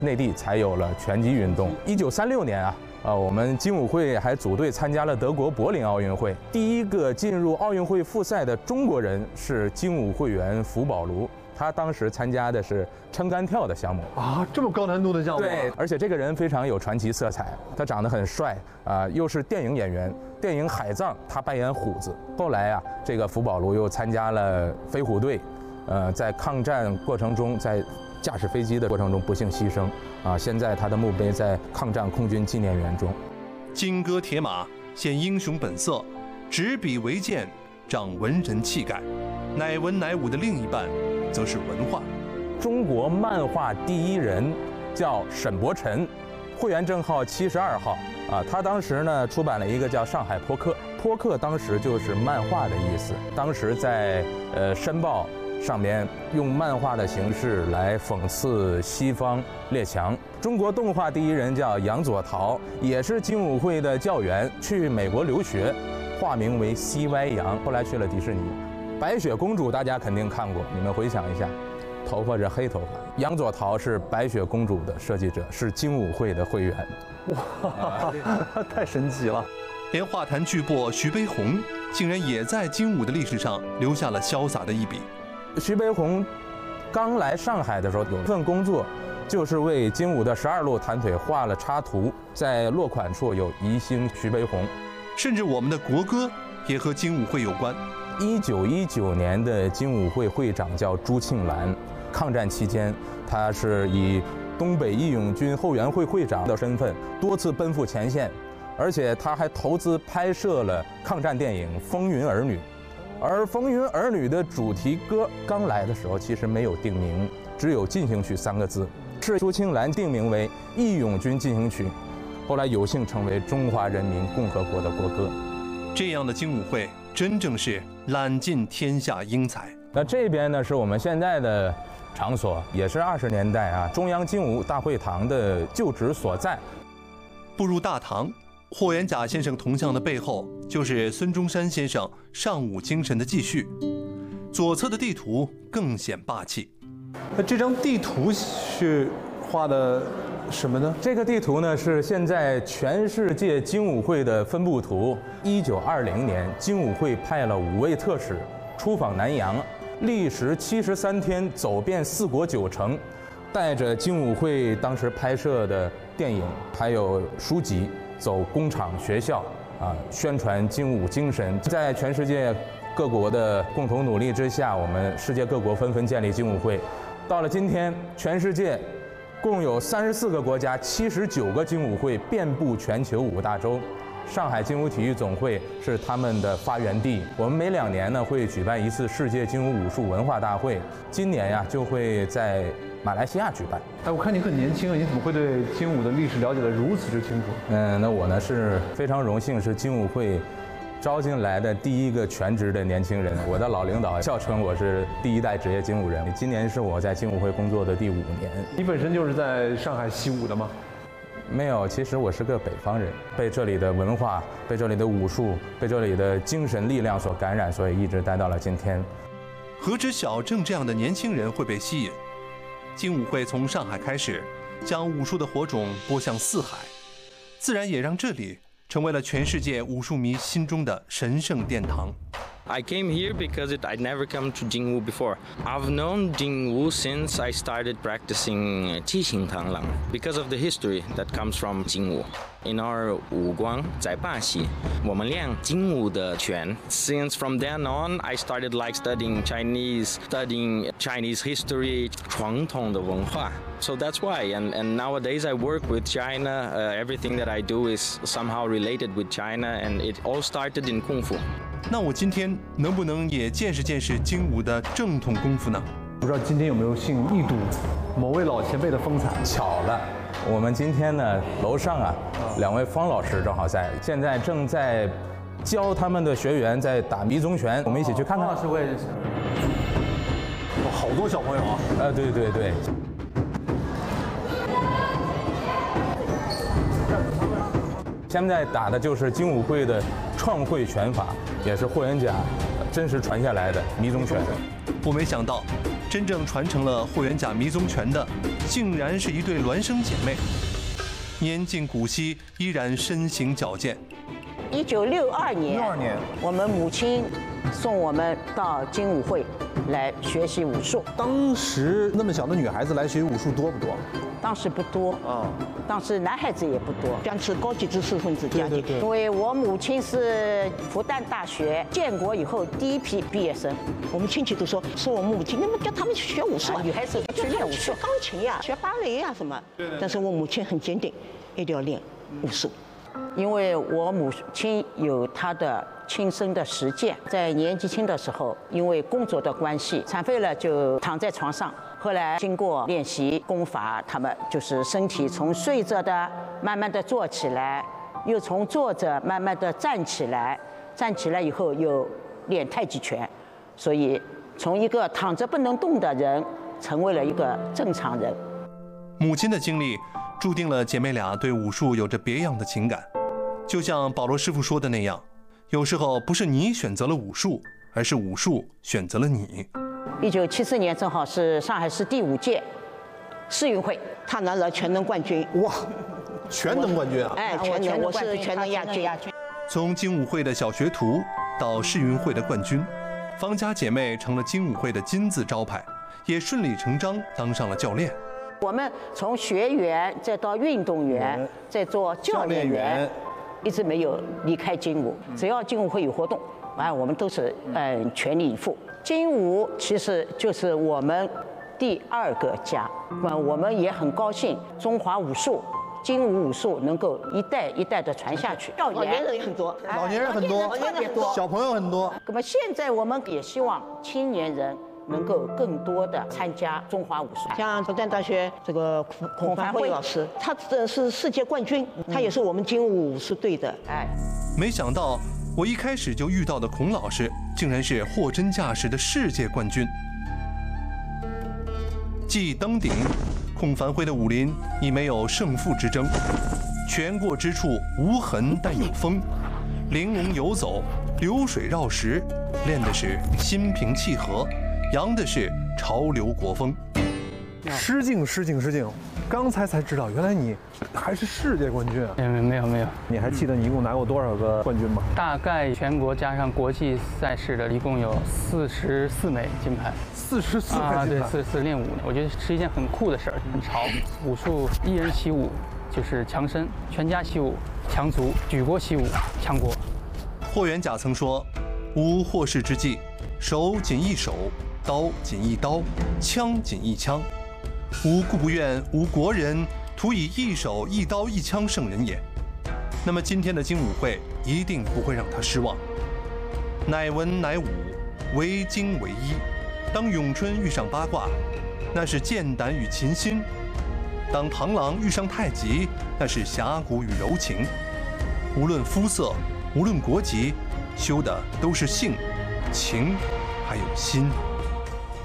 内地才有了拳击运动。1936年啊。我们精武会还组队参加了德国柏林奥运会。第一个进入奥运会复赛的中国人是精武会员福宝卢，他当时参加的是撑杆跳的项目啊，这么高难度的项目。 对，而且这个人非常有传奇色彩，他长得很帅又是电影演员，电影《海藏》他扮演虎子。后来啊，这个福宝卢又参加了飞虎队，在抗战过程中，在驾驶飞机的过程中不幸牺牲现在他的墓碑在抗战空军纪念园中。 金戈铁马，显英雄本色；执笔为鉴，长文人气概。乃文乃武的另一半，则是文化。 中国漫画第一人叫沈伯辰，会员证号72号他当时呢出版了一个叫《上海坡客》，坡客当时就是漫画的意思。当时在申报上面用漫画的形式来讽刺西方列强。中国动画第一人叫杨佐陶，也是精武会的教员，去美国留学，化名为 CY 杨，后来去了迪士尼。白雪公主大家肯定看过，你们回想一下，头发是黑头发。杨佐陶是白雪公主的设计者，是精武会的会员。 哇，太神奇了！ 连画坛巨擘徐悲鸿，竟然也在精武的历史上留下了潇洒的一笔。 徐悲鸿刚来上海的时候，有一份工作，就是为精武的12路弹腿画了插图，在落款处有宜兴徐悲鸿。 甚至我们的国歌也和精武会有关。 1919年的精武会会长叫朱庆澜，抗战期间，他是以东北义勇军后援会会长的身份多次奔赴前线，而且他还投资拍摄了抗战电影《风云儿女》。而《风云儿女》的主题歌刚来的时候，其实没有定名，只有进行曲3个字，是朱庆澜定名为《义勇军进行曲》，后来有幸成为中华人民共和国的国歌。 这样的精武会真正是揽尽天下英才。 那这边呢，是我们现在的场所，也是20年代中央精武大会堂的旧址所在。 步入大堂，霍元甲先生铜像的背后，就是孙中山先生尚武精神的继续。左侧的地图更显霸气。 那这张地图是画的什么呢？ 这个地图呢，是现在全世界精武会的分布图。1920年，精武会派了5位特使出访南洋，历时73天，走遍4国9城，带着精武会当时拍摄的电影还有书籍，走工厂学校宣传精武精神。在全世界各国的共同努力之下，我们世界各国纷纷建立精武会。到了今天，全世界共有34个国家，79个精武会，遍布全球5大洲。上海精武体育总会是他们的发源地。我们每2年呢会举办一次世界精武武术文化大会，今年就会在马来西亚举办。 哎，我看你很年轻啊，你怎么会对精武的历史了解得如此之清楚？ 那我呢是非常荣幸，是精武会招进来的第一个全职的年轻人。我的老领导笑称我是第1代职业精武人。今年是我在精武会工作的第5年。 你本身就是在上海习武的吗？ 没有，其实我是个北方人，被这里的文化、被这里的武术、被这里的精神力量所感染，所以一直待到了今天。 何止小郑这样的年轻人会被吸引？精武会从上海开始，将武术的火种播向4海，自然也让这里成为了全世界武术迷心中的神圣殿堂。 I came here because I'd never come to Jingwu before. I've known Jingwu since I started practicing 七星螳螂 because of the history that comes from Jingwu. In our 武光在巴西，我们练精武的拳。Since from then on, I started like studying Chinese history, 传统的文化。So that's why, and nowadays I work with China. Everything that I do is somehow related with China, and it all started in Kung Fu. 那我今天能不能也见识见识精武的正统功夫呢？ 不知道今天有没有幸一睹某位老前辈的风采？ 巧了，我们今天呢，楼上2位方老师正好在，现在正在教他们的学员在打迷踪拳，我们一起去看看。 方老师我也认识。哇，好多小朋友啊！ 对对对。现在打的就是精武会的创会拳法，也是霍元甲真实传下来的迷踪拳。 我没想到， 真正传承了霍元甲迷踪拳的，竟然是一对孪生姐妹，年近古稀，依然身形矫健。 1962年，我们母亲送我们到精武会来学习武术。 当时那么小的女孩子来学武术多不多？ 当时不多啊，当时男孩子也不多，将是高级知识分子家庭。因为我母亲是复旦大学建国以后第一批毕业生，我们亲戚都说我母亲，那么叫他们去学武术，女孩子去练武术，学钢琴呀，学芭蕾呀什么。但是我母亲很坚定，一定要练武术。因为我母亲有她的亲身的实践，在年纪轻的时候，因为工作的关系，残废了就躺在床上。后来经过练习功法，他们就是身体从睡着的慢慢的坐起来，又从坐着慢慢的站起来，站起来以后又练太极拳，所以从一个躺着不能动的人，成为了一个正常人。 母亲的经历注定了姐妹俩对武术有着别样的情感。就像保罗师傅说的那样，有时候不是你选择了武术，而是武术选择了你。 1974年正好是上海市第5届世运会，他拿了全能冠军。 哇，全能冠军啊！ 哎，全能，我是全能亚军。 从精武会的小学徒到世运会的冠军，方家姐妹成了精武会的金字招牌，也顺理成章当上了教练。 我们从学员再到运动员，再做教练员，一直没有离开精武。只要精武会有活动，我们都是全力以赴。精武其实就是我们第2个家，我们也很高兴中华武术、精武武术能够一代一代的传下去。老年人也很多， 老年人很多，小朋友很多。 那么现在我们也希望青年人能够更多的参加中华武术。像复旦大学这个孔凡辉老师，他是世界冠军，他也是我们精武武术队的。 没想到我一开始就遇到的孔老师，竟然是货真价实的世界冠军。继登顶，孔凡辉的武林已没有胜负之争，拳过之处无痕但有风，玲珑游走，流水绕石，练的是心平气和，扬的是潮流国风。 失敬，刚才知道，原来你还是世界冠军啊！ 没有。 你还记得你一共拿过多少个冠军吗？ 大概全国加上国际赛事的，一共有44枚金牌。 44枚金牌？ 对，4练武，我觉得是一件很酷的事儿，很潮。武术一人习武就是强身，全家习武强足，举国习武强国。 霍元甲曾说：“吾获世之际，手仅一手，刀仅一刀，枪仅一枪。吾故不愿吾国人徒以一手一刀一枪胜人也。”那么今天的精武会一定不会让他失望。乃文乃武，为精为一。当咏春遇上八卦，那是剑胆与琴心；当螳螂遇上太极，那是侠骨与柔情。无论肤色，无论国籍，修的都是性、情，还有心。